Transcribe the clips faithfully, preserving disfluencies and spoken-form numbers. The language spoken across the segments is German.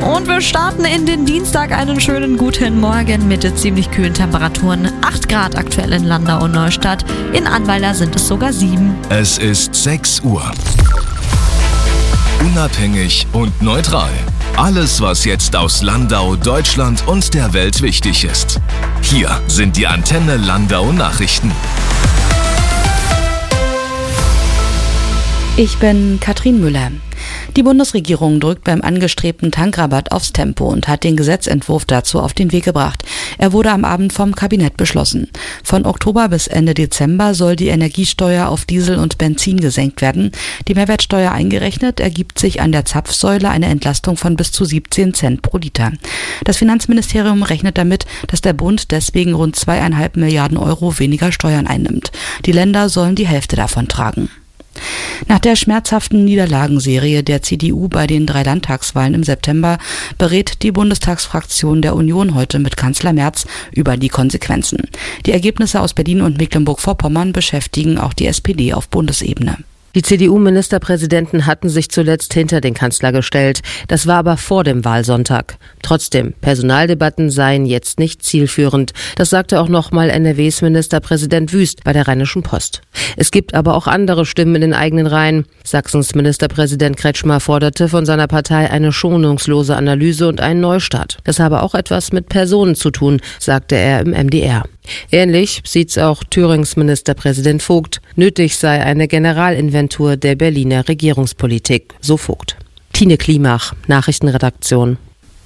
Und wir starten in den Dienstag. Einen schönen guten Morgen mit ziemlich kühlen Temperaturen. acht Grad aktuell in Landau und Neustadt. In Annweiler sind es sogar sieben. Es ist sechs Uhr. Unabhängig und neutral. Alles, was jetzt aus Landau, Deutschland und der Welt wichtig ist. Hier sind die Antenne Landau Nachrichten. Ich bin Katrin Müller. Die Bundesregierung drückt beim angestrebten Tankrabatt aufs Tempo und hat den Gesetzentwurf dazu auf den Weg gebracht. Er wurde am Abend vom Kabinett beschlossen. Von Oktober bis Ende Dezember soll die Energiesteuer auf Diesel und Benzin gesenkt werden. Die Mehrwertsteuer eingerechnet ergibt sich an der Zapfsäule eine Entlastung von bis zu siebzehn Cent pro Liter. Das Finanzministerium rechnet damit, dass der Bund deswegen rund zweieinhalb Milliarden Euro weniger Steuern einnimmt. Die Länder sollen die Hälfte davon tragen. Nach der schmerzhaften Niederlagenserie der C D U bei den drei Landtagswahlen im September berät die Bundestagsfraktion der Union heute mit Kanzler Merz über die Konsequenzen. Die Ergebnisse aus Berlin und Mecklenburg-Vorpommern beschäftigen auch die S P D auf Bundesebene. Die C D U-Ministerpräsidenten hatten sich zuletzt hinter den Kanzler gestellt. Das war aber vor dem Wahlsonntag. Trotzdem, Personaldebatten seien jetzt nicht zielführend. Das sagte auch nochmal N R Ws Ministerpräsident Wüst bei der Rheinischen Post. Es gibt aber auch andere Stimmen in den eigenen Reihen. Sachsens Ministerpräsident Kretschmer forderte von seiner Partei eine schonungslose Analyse und einen Neustart. Das habe auch etwas mit Personen zu tun, sagte er im M D R. Ähnlich sieht's auch Thürings Ministerpräsident Vogt. Nötig sei eine Generalinventur der Berliner Regierungspolitik, so Vogt. Tine Klimach, Nachrichtenredaktion.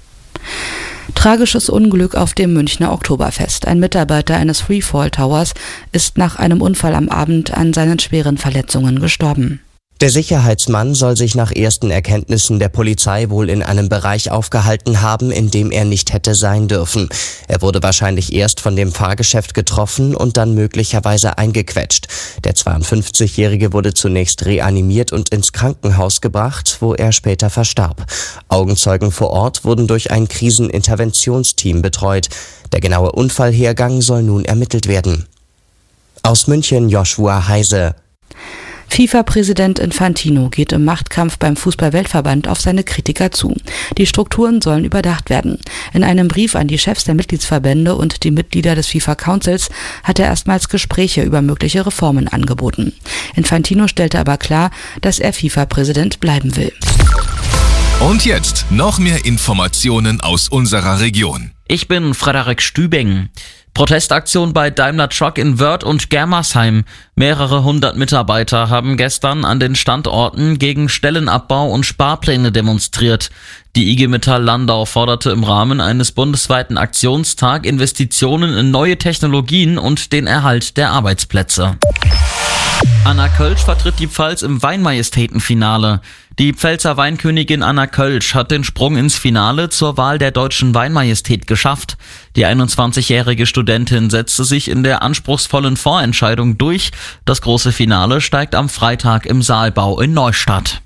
Tragisches Unglück auf dem Münchner Oktoberfest. Ein Mitarbeiter eines Freefall Towers ist nach einem Unfall am Abend an seinen schweren Verletzungen gestorben. Der Sicherheitsmann soll sich nach ersten Erkenntnissen der Polizei wohl in einem Bereich aufgehalten haben, in dem er nicht hätte sein dürfen. Er wurde wahrscheinlich erst von dem Fahrgeschäft getroffen und dann möglicherweise eingequetscht. Der zweiundfünfzigjährige wurde zunächst reanimiert und ins Krankenhaus gebracht, wo er später verstarb. Augenzeugen vor Ort wurden durch ein Kriseninterventionsteam betreut. Der genaue Unfallhergang soll nun ermittelt werden. Aus München Joshua Heise. FIFA-Präsident Infantino geht im Machtkampf beim Fußball-Weltverband auf seine Kritiker zu. Die Strukturen sollen überdacht werden. In einem Brief an die Chefs der Mitgliedsverbände und die Mitglieder des FIFA-Councils hat er erstmals Gespräche über mögliche Reformen angeboten. Infantino stellte aber klar, dass er FIFA-Präsident bleiben will. Und jetzt noch mehr Informationen aus unserer Region. Ich bin Frederik Stübing. Protestaktion bei Daimler Truck in Wörth und Germersheim. Mehrere hundert Mitarbeiter haben gestern an den Standorten gegen Stellenabbau und Sparpläne demonstriert. Die I G Metall Landau forderte im Rahmen eines bundesweiten Aktionstags Investitionen in neue Technologien und den Erhalt der Arbeitsplätze. Anna Kölsch vertritt die Pfalz im Weinmajestätenfinale. Die Pfälzer Weinkönigin Anna Kölsch hat den Sprung ins Finale zur Wahl der deutschen Weinmajestät geschafft. Die einundzwanzigjährige Studentin setzte sich in der anspruchsvollen Vorentscheidung durch. Das große Finale steigt am Freitag im Saalbau in Neustadt.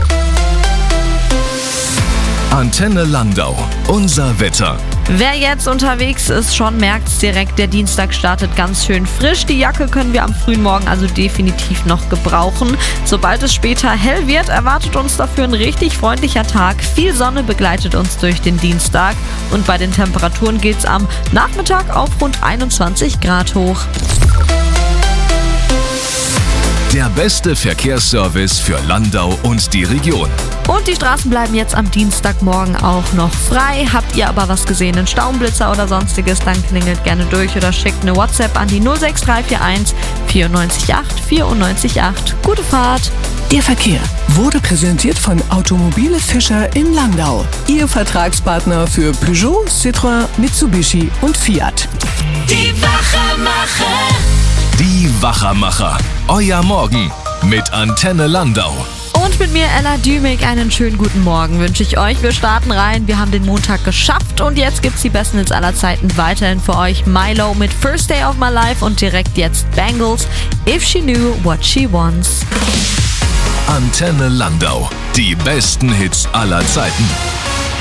Antenne Landau, unser Wetter. Wer jetzt unterwegs ist, schon merkt's direkt, der Dienstag startet ganz schön frisch. Die Jacke können wir am frühen Morgen also definitiv noch gebrauchen. Sobald es später hell wird, erwartet uns dafür ein richtig freundlicher Tag. Viel Sonne begleitet uns durch den Dienstag und bei den Temperaturen geht's am Nachmittag auf rund einundzwanzig Grad hoch. Der beste Verkehrsservice für Landau und die Region. Und die Straßen bleiben jetzt am Dienstagmorgen auch noch frei. Habt ihr aber was gesehen, einen Staumblitzer oder sonstiges, dann klingelt gerne durch oder schickt eine WhatsApp an die null sechs drei vier eins vier neun acht vier neun acht. Gute Fahrt! Der Verkehr wurde präsentiert von Automobile Fischer in Landau. Ihr Vertragspartner für Peugeot, Citroën, Mitsubishi und Fiat. Die Wachermacher. Die Wachermacher. Euer Morgen mit Antenne Landau. Und mit mir, Ella Dümig, einen schönen guten Morgen wünsche ich euch. Wir starten rein, wir haben den Montag geschafft und jetzt gibt's die besten Hits aller Zeiten weiterhin für euch. Milo mit First Day of My Life und direkt jetzt Bangles, If She Knew What She Wants. Antenne Landau, die besten Hits aller Zeiten.